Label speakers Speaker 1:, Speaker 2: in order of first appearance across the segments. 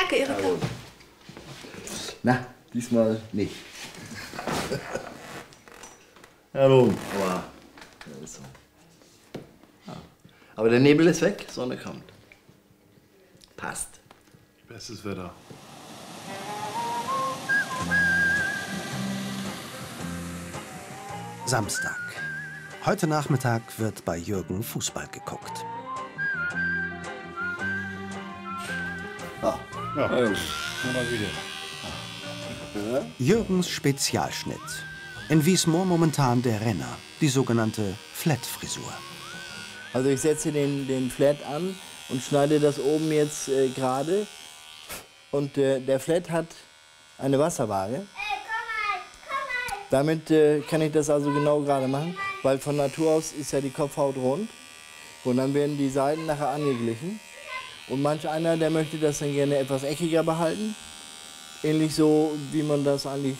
Speaker 1: Danke, Erika.
Speaker 2: Na, diesmal nicht. Ja, nun. Aber, ja, ist so. Ja. Aber der Nebel ist weg, Sonne kommt. Passt.
Speaker 3: Bestes Wetter.
Speaker 4: Samstag. Heute Nachmittag wird bei Jürgen Fußball geguckt.
Speaker 3: Ja, mal wieder.
Speaker 4: Jürgens Spezialschnitt. In Wiesmoor momentan der Renner, die sogenannte Flat-Frisur.
Speaker 2: Also ich setze den Flat an und schneide das oben jetzt gerade. Und der Flat hat eine Wasserwaage. Damit kann ich das also genau gerade machen, weil von Natur aus ist ja die Kopfhaut rund. Und dann werden die Seiten nachher angeglichen. Und manch einer, der möchte das dann gerne etwas eckiger behalten. Ähnlich so, wie man das eigentlich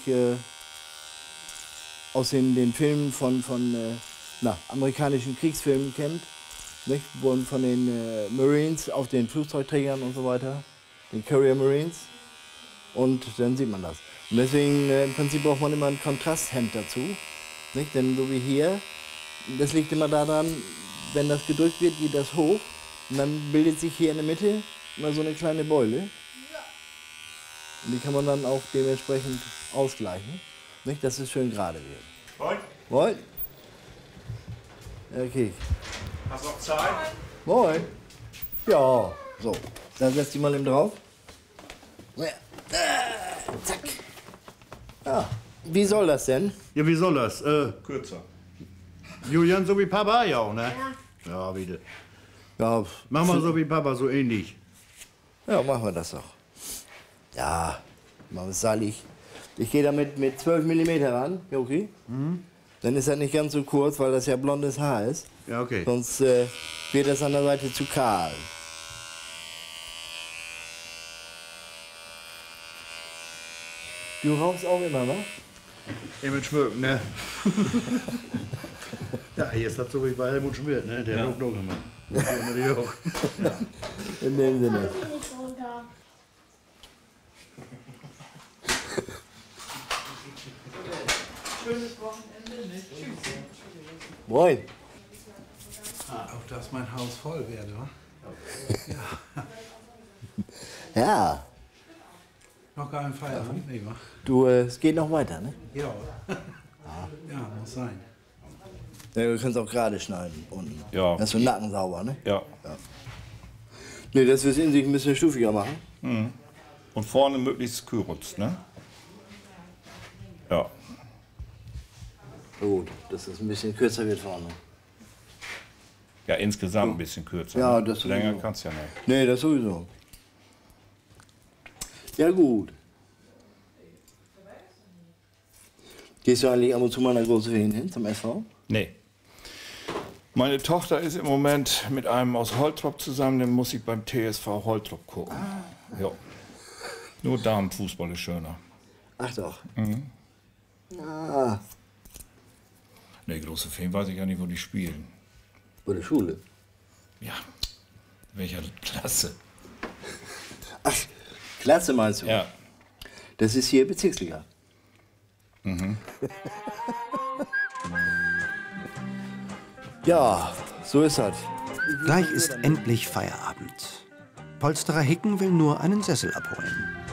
Speaker 2: aus den Filmen von amerikanischen Kriegsfilmen kennt. Nicht? Von den Marines auf den Flugzeugträgern und so weiter, den Carrier Marines. Und dann sieht man das. Und deswegen im Prinzip braucht man immer ein Kontrasthemd dazu. Nicht? Denn so wie hier, das liegt immer daran, wenn das gedrückt wird, geht das hoch. Und dann bildet sich hier in der Mitte immer so eine kleine Beule. Und die kann man dann auch dementsprechend ausgleichen, nicht? Dass es schön gerade wird.
Speaker 3: Moin.
Speaker 2: Moin. Okay.
Speaker 3: Hast du noch Zeit?
Speaker 2: Moin. Ja, so. Dann setzt die mal eben drauf. Zack. Ja. Wie soll das denn?
Speaker 3: Ja, wie soll das? Kürzer. Julian, so wie Papa ja auch, ne? Ja. Ja, bitte.
Speaker 2: Ja,
Speaker 3: Mach mal so wie Papa, so ähnlich.
Speaker 2: ja, machen wir das doch. Ja, was soll ich? Ich gehe damit mit 12 mm ran, okay? Mhm. Dann ist das nicht ganz so kurz, weil das ja blondes Haar ist.
Speaker 3: Ja, okay.
Speaker 2: Sonst wird das an der Seite zu kahl. Du rauchst auch immer, wa?
Speaker 3: Helmut Schmirk, ne? Ja, hier ist das so wie bei Helmut Schmirk, ne? Der raucht auch immer. Ja.
Speaker 2: In dem Sinne.
Speaker 5: Schönes Wochenende, nicht? Tschüss.
Speaker 2: Moin.
Speaker 5: Auf dass mein Haus voll werde, wa? Ja.
Speaker 2: Ja.
Speaker 5: Noch gar ein Feierabend, nee, wa?
Speaker 2: Du, es geht noch weiter, ne?
Speaker 5: Ja. Ja, muss sein.
Speaker 2: Ja, du kannst auch gerade schneiden unten.
Speaker 6: Ja.
Speaker 2: Das ist so Nacken sauber, ne?
Speaker 6: Ja.
Speaker 2: Ne, dass wir es in sich ein bisschen stufiger machen.
Speaker 6: Mhm. Und vorne möglichst kürz, ne? Ja.
Speaker 2: Gut, dass es ein bisschen kürzer wird vorne.
Speaker 6: Ja, insgesamt ein bisschen kürzer.
Speaker 2: Ja,
Speaker 6: ne?
Speaker 2: das
Speaker 6: Länger
Speaker 2: sowieso.
Speaker 6: kannst ja nicht.
Speaker 2: Nee, das sowieso. Ja, gut. Gehst du eigentlich ab und zu mal nach Große Feen hin, zum SV?
Speaker 6: Nee. Meine Tochter ist im Moment mit einem aus Holtrop zusammen, den muss ich beim TSV Holtrop gucken. Ja. Nur Damenfußball ist schöner.
Speaker 2: Ach doch.
Speaker 6: Mhm.
Speaker 2: Ah,
Speaker 6: Nee, Große Feen weiß ich gar nicht, wo die spielen.
Speaker 2: bei der Schule.
Speaker 6: Ja. Welcher Klasse?
Speaker 2: Ach, Klasse meinst du?
Speaker 6: Ja.
Speaker 2: Das ist hier Bezirksliga.
Speaker 6: Mhm.
Speaker 2: Ja, so ist das.
Speaker 4: Gleich ist endlich Feierabend. Polsterer Hicken will nur einen Sessel abholen.